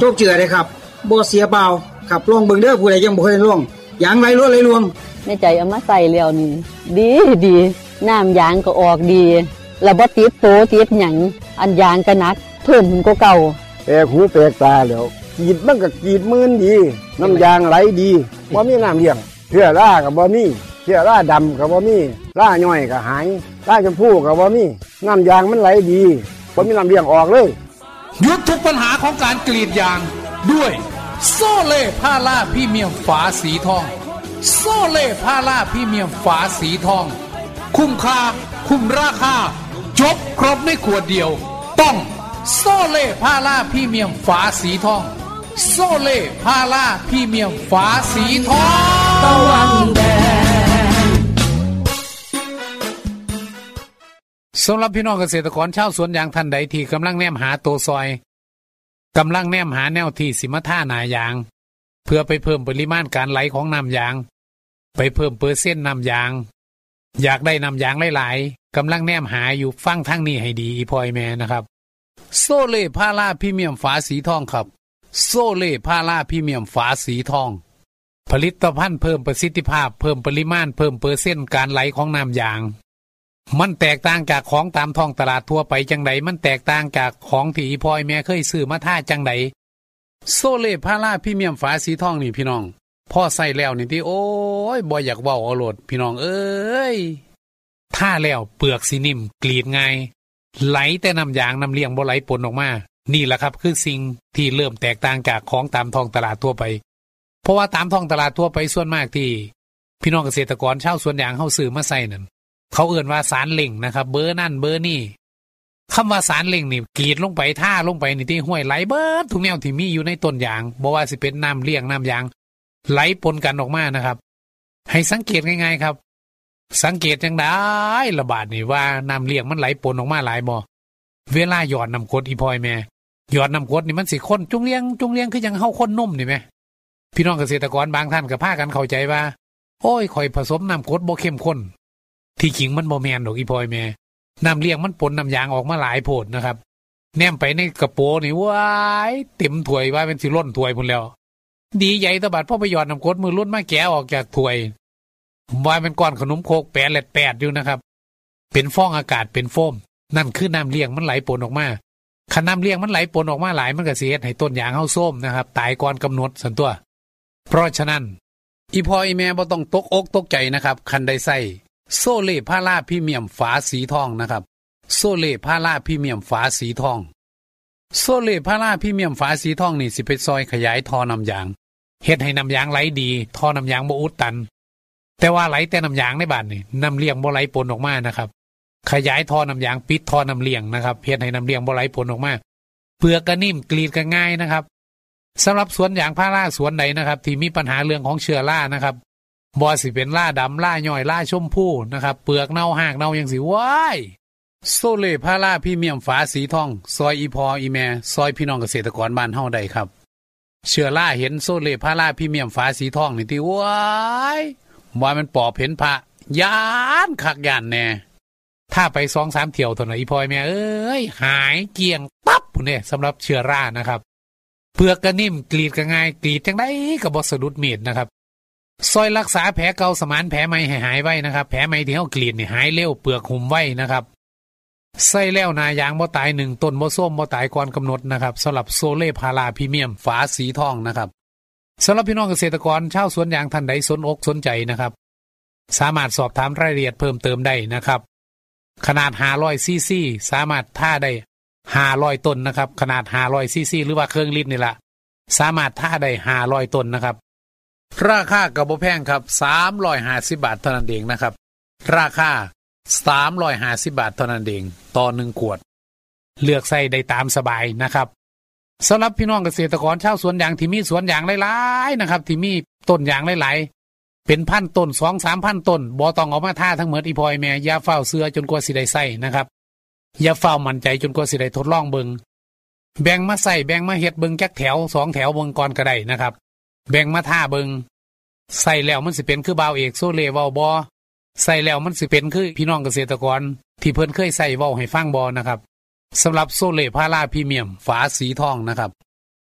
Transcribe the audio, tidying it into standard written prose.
โจกเจือเลยครับบ่เสียเปล่าครับลองเบิ่งเด้อผู้ใดยังบ่เคยลองยางไหลรวดไหลรวงในใจเอามาใส่แล้วนี่ดีน้ำยางก็ออกดีแล้วบ่ติดโตติดหยังอันยางก็หนักเพิ่มกว่าเก่าแปลกหูแปลกตาแล้วกรีดมันก็กรีดมื่นดีน้ำยางไหลดีบ่มีน้ำเลี้ยงเชื้อราก็บ่มีเชื้อราดำก็บ่มีราย่อยก็หายราชมพูก็บ่มีน้ำยางมันไหลดีบ่มีน้ำเลี้ยงออกเลยหยุดทุกปัญหาของการกรีดยางด้วยโซเล่พาราพรีเมียมฝาสีทองโซเล่พาราพรีเมียมฝาสีทองคุ้มค่าคุ้มราคาจบครบในขวดเดียวต้องโซเล่พาราพรีเมียมฝาสีทองโซเล่พาราพรีเมียมฝาสีทองตะวันแดงสำหรับพี่น้องเกษตรกรชาวสวนยางท่านใดที่กำลังแนมหาตัวซอยกำลังแนมหาแนวที่สิมาท่าหนายางเพื่อไปเพิ่มปริมาณการไหลของน้ำยางไปเพิ่มเปอร์เซ็นต์น้ำยางอยากได้น้ำยางหลายๆกำลังแนมหาอยู่ฟังทั้งนี้ให้ดีอีพอยแม่นะครับโซเล่พาราพรีเมียมฝาสีทองครับโซเล่พาราพรีเมียมฝาสีทองผลิตภัณฑ์เพิ่มประสิทธิภาพเพิ่มปริมาณเพิ่มเปอร์เซ็นต์การไหลของน้ำยางมันแตกต่างจากของตามท้องตลาดทั่วไปจังใดมันแตกต่างจากของที่อีพอยแม่เคยซื้อมาท่าจังใดโซเล่พาราพรีเมียมฝาสีทองนี่พี่น้องพอใส่แล้วนี่ที่โอ้ยบ่อยากเว้าเอาโลดพี่น้องเอ้ยท่าแล้วเปลือกสีนิ่มกรีดง่ายไหลแต่น้ำยางน้ำเลี้ยงบ่ไหลปนออกมานี่แหละครับคือสิ่งที่เริ่มแตกต่างจากของตามท้องตลาดทั่วไปเพราะว่าตามท้องตลาดทั่วไปส่วนมากที่พี่น้องเกษตรกรชาวสวนยางเฮาซื้อมาใส่นั่นเขาเอื่นว่าสารเล่งนะครับเบอร์นั่นเบอร์นี่คำว่าสารเล่งนี่กรีดลงไปท่าลงไปนี่ที่ห้วยไหลเบิดทุกแนวที่มีอยู่ในต้นยางบ่ว่าสิเป็นน้ำเลี้ยงน้ำยางไหลปนกันออกมานะครับให้สังเกตง่ายๆครับสังเกตจังได้ระบาดนี่ว่าน้ำเลี้ยงมันไหลปนออกมาหลายบ่เวลาหยอดน้ำกรดอีพอยแม่หยอดน้ำกรดนี่มันสิข้นจุงเลี้ยงคือยังเฮาข้นนุ่มนี่แม่พี่น้องเกษตรกรบางท่านก็พากันเข้าใจว่าโอ้ยข่อยผสมน้ำกรดบ่เข้มข้นที่จริงมันบ่แม่นดอกอีพอยแม่น้ำเลี้ยงมันปนน้ำยางออกมาหลายโพดนะครับแนมไปในกระโปรงนี่ว้ายเต็มถ้วยว่าเป็นสิล้นถ้วยพุ่นแล้วดีใหญ่ตะบัดพอไปหยอดน้ำกรดมือรุ่นมาแกะออกจากถ้วยว่าเป็นก้อนขนมโคกแปดอยู่นะครับเป็นฟองอากาศเป็นโฟมนั่นคือน้ำเลี้ยงมันไหลปนออกมาคันน้ำเลี้ยงมันไหลปนออกมาหลายมันก็สิเฮ็ดให้ต้นยางเฮาส้มนะครับตายก่อนกำหนดสันตัวเพราะฉะนั้นอีพ่ออีแม่บ่ต้องตกอกตกใจนะครับคันได้ใส่โซเล่พาราพรีเมียมฝาสีทองนะครับโซเล่พาราพรีเมียมฝาสีทองโซเล่พาราพรีเมียมฝาสีทองนี่สิไปซอยขยายท่อน้ำยางเฮ็ดให้น้ำยางไหลดีท่อน้ำยางบ่อุดตันแต่ว่าไหลแต่น้ำยางในบ้านนี่น้ำเลี้ยงบ่ไหลปนออกมานะครับขยายท่อน้ำยางปิดท่อน้ำเลี้ยงนะครับเฮ็ดให้น้ำเลี้ยงบ่ไหลปนออกมาเปลือกก็นิ่มกรีดก็ง่ายนะครับสำหรับสวนยางพาราสวนใดนะครับที่มีปัญหาเรื่องของเชื้อรานะครับบ่สิเป็นราดำราย่อยราชมพูนะครับเปลือกเน่าหากเน่ายังสิว้ายโซเล่พาราพรีเมียมฝาสีทองซอยอีพออีแม่ซอยพี่น้องเกษตรกรบ้านเฮาได้ครับเชื้อราเห็นโซเล่พาราพรีเมียมฝาสีทองนี่ที่ว้ายว่ามันปอบเห็นพระย่านคักย่านแน่ถ้าไป 2-3 เที่ยวเท่านั้นอีพอยแม่เอ้ยหายเกลี้ยงปั๊บพุ่นเด้สำหรับเชื้อรานะครับเปลือกก็นิ่มกรีดก็ง่ายกรีดจังได๋ก็บ่สะดุดมีดนะครับซอยรักษาแผลเก่าสมานแผลใหม่ให้หายไว้นะครับแผลใหม่ที่เฮากรีดนี่หายเร็วเปลือกหุ้มไว้นะครับใส่แล้วนายางบ่ตาย1ต้นบ่ส้มบ่ตายก่อนกำหนดนะครับสำหรับโซเล่พาราพรีเมียมฝาสีทองนะครับสำหรับพี่น้องเกษตรกรชาวสวนยางท่านใดสนอกสนใจนะครับสามารถสอบถามรายละเอียดเพิ่มเติมได้นะครับขนาด500ซีซีสามารถท่าได้500ต้นนะครับขนาด500ซีซีหรือว่าเครื่องลิตรนี่ล่ะสามารถท่าได้500ต้นนะครับราคาก็บ่แพงครับ350 บาทเท่านั้นเองนะครับราคา350 บาทเท่านั้นเองต่อ1ขวดเลือกใส่ได้ตามสบายนะครับสำหรับพี่น้องเกษตรกรชาวสวนยางที่มีสวนยางหลายๆนะครับที่มีต้นยางหลายๆเป็นพันต้น 2-3 พันต้นบ่ต้องเอามาท่าทั้งหมดอีพอยแม่อย่าเฝ้าเสือจนกว่าสิได้ใส่นะครับอย่าเฝ้ามั่นใจจนกว่าสิได้ทดลองเบิ่งแบ่งมาใส่แบ่งมาเฮ็ดเบิ่งจักแถว2แถวเบิ่งก่อนก็ได้นะครับแบ่งมาท่าเบิ่งใส่แล้วมันสิเป็นคือบ่าวเอกโซเล่เว้าบ่ใส่แล้วมันสิเป็นคือพี่น้องเกษตรกรที่เพิ่นเคยใส่เว้าให้ฟังบ่นะครับสำหรับโซเล่พาราพรีเมียมฝาสีทองนะครับ